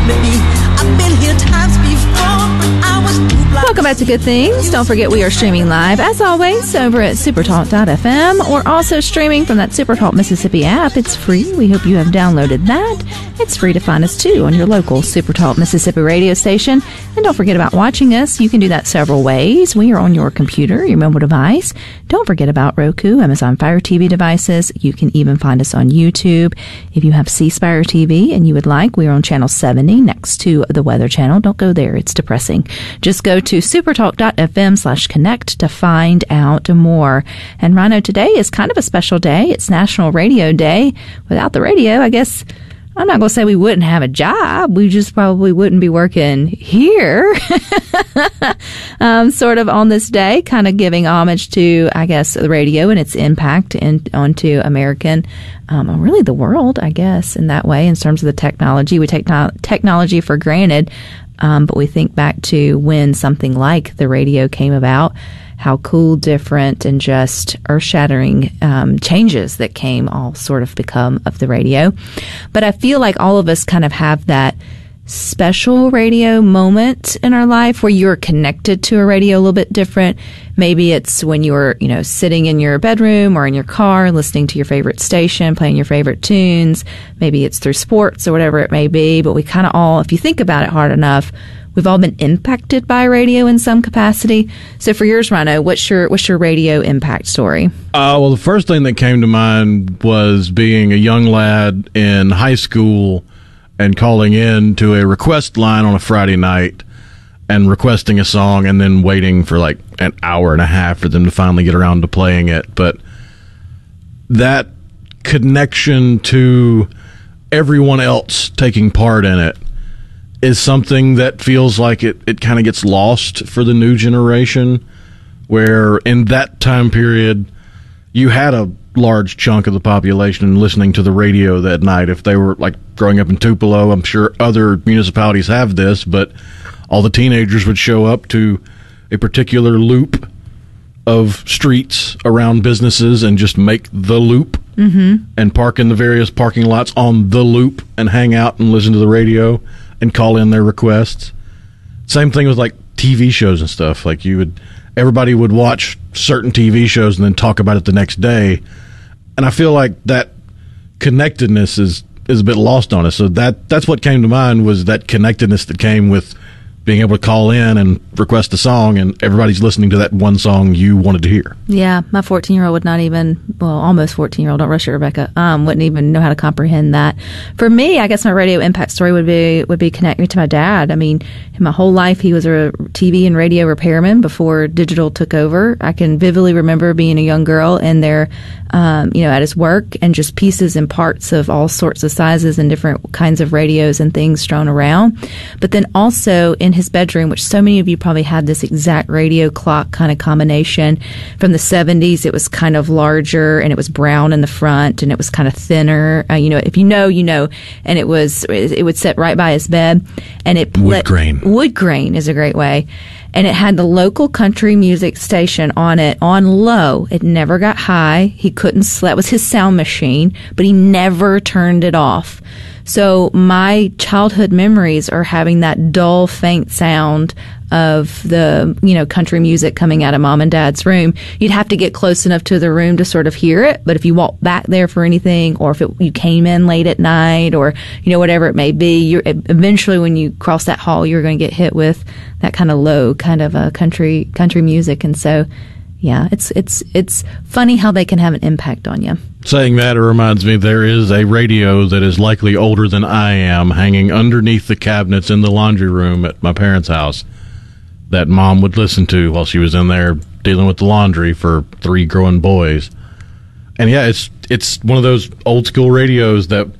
I've been here times before, but I was too blind. Welcome back to Good Things. Don't forget we are streaming live, as always, over at supertalk.fm or also streaming from that Supertalk Mississippi app. It's free. We hope you have downloaded that. It's free to find us, too, on your local Supertalk Mississippi radio station. And don't forget about watching us. You can do that several ways. We are on your computer, your mobile device. Don't forget about Roku, Amazon Fire TV devices. You can even find us on YouTube. If you have C Spire TV and you would like, we are on channel 70 next to the Weather Channel. Don't go there. It's depressing. Just go to supertalk.fm/connect to find out more. And Rhino, today is kind of a special day. It's National Radio Day. Without the radio, I guess I'm not going to say we wouldn't have a job. We just probably wouldn't be working here. Sort of on this day, kind of giving homage to, I guess, the radio and its impact onto American, really the world, I guess, in that way, in terms of the technology. We take technology for granted, but we think back to when something like the radio came about, how cool, different, and just earth-shattering changes that came all sort of become of the radio. But I feel like all of us kind of have that special radio moment in our life where you're connected to a radio a little bit different. Maybe it's when you're, sitting in your bedroom or in your car listening to your favorite station, playing your favorite tunes. Maybe it's through sports or whatever it may be. But we kind of all, if you think about it hard enough, we've all been impacted by radio in some capacity. So for yours, Rhino, what's your radio impact story? Well, the first thing that came to mind was being a young lad in high school and calling in to a request line on a Friday night and requesting a song and then waiting for like an hour and a half for them to finally get around to playing it. But that connection to everyone else taking part in it is something that feels like it kind of gets lost for the new generation, where in that time period you had a large chunk of the population listening to the radio that night. If they were like growing up in Tupelo, I'm sure other municipalities have this, but all the teenagers would show up to a particular loop of streets around businesses and just make the loop and park in the various parking lots on the loop and hang out and listen to the radio and call in their requests. Same thing with like TV shows and stuff. Like everybody would watch certain TV shows and then talk about it the next day. And I feel like that connectedness is a bit lost on us. So that's what came to mind, was that connectedness that came with being able to call in and request a song, and everybody's listening to that one song you wanted to hear. Yeah, my 14-year-old would not even, almost 14-year-old, don't rush it, Rebecca, wouldn't even know how to comprehend that. For me, I guess my radio impact story would be connecting to my dad. I mean, in my whole life, he was a TV and radio repairman before digital took over. I can vividly remember being a young girl in there, at his work, and just pieces and parts of all sorts of sizes and different kinds of radios and things strewn around. But then also in his bedroom, which so many of you probably had this exact radio clock kind of combination from the 70s. It was kind of larger and it was brown in the front and it was kind of thinner. If you know, and it would sit right by his bed, and it wood grain. Wood grain is a great way. And it had the local country music station on it on low. It never got high. He couldn't that was his sound machine, but he never turned it off. So my childhood memories are having that dull, faint sound of the, country music coming out of mom and dad's room. You'd have to get close enough to the room to sort of hear it. But if you walked back there for anything, or if you came in late at night, or, whatever it may be, eventually when you cross that hall, you're going to get hit with that kind of low kind of country music. And so, yeah, it's funny how they can have an impact on you. Saying that, it reminds me there is a radio that is likely older than I am hanging underneath the cabinets in the laundry room at my parents' house that Mom would listen to while she was in there dealing with the laundry for 3 growing boys. And yeah, it's one of those old school radios that